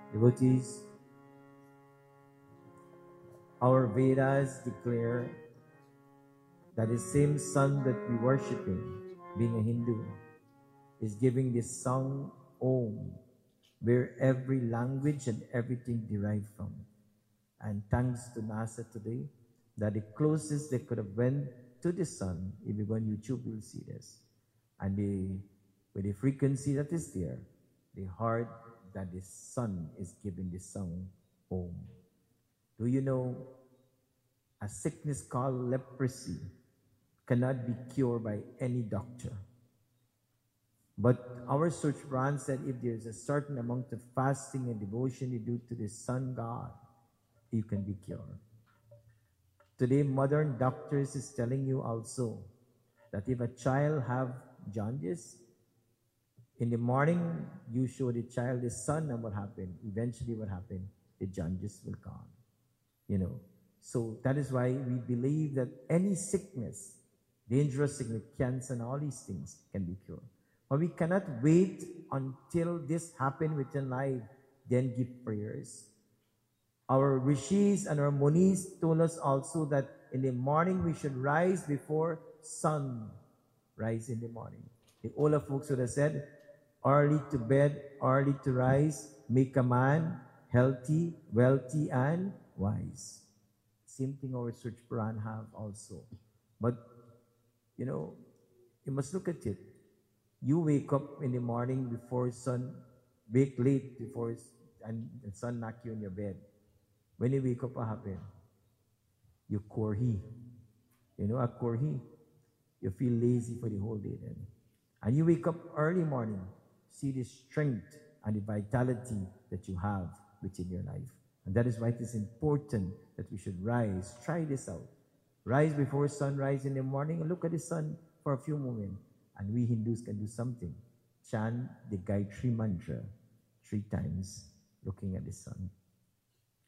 Devotees, our Vedas declare that the same sun that we worshiping, being a Hindu, is giving this song Om, where every language and everything derived from. And thanks to NASA today, that the closest they could have went to the sun, if you go on YouTube, you'll see this. And with the frequency that is there, they heard that the sun is giving the song Om. Do you know a sickness called leprosy cannot be cured by any doctor? But our Search Brand said if there's a certain amount of fasting and devotion you do to the sun god, you can be cured. Today, modern doctors is telling you also that if a child have jaundice, in the morning you show the child the sun, and what happened? Eventually what happened? The jaundice will come. So that is why we believe that any sickness, dangerous sickness, cancer, and all these things can be cured. But we cannot wait until this happen within life, then give prayers. Our rishis and our munis told us also that in the morning we should rise before sun rise in the morning. The older folks would have said, early to bed, early to rise, make a man healthy, wealthy, and wise. Same thing our Search Puran have also. But, you must look at it. You wake up in the morning before sun, wake late before and the sun knock you in your bed. When you wake up, what happens? You korhi. You know a korhi? You feel lazy for the whole day then. And you wake up early morning, see the strength and the vitality that you have within your life. And that is why it is important that we should rise. Try this out. Rise before sunrise in the morning and look at the sun for a few moments. And we Hindus can do something. Chant the Gayatri mantra 3 times looking at the sun.